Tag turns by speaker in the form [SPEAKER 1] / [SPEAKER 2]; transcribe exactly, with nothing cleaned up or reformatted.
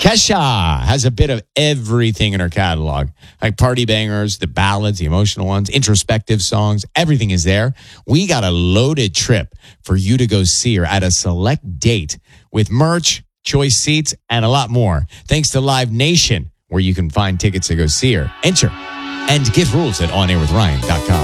[SPEAKER 1] Kesha has a bit of everything in her catalog, like party bangers, the ballads, the emotional ones, introspective songs. Everything is there. We got a loaded trip for you to go see her at a select date with merch, choice seats, and a lot more. Thanks to Live Nation, where you can find tickets to go see her. Enter and get rules at on air with ryan dot com.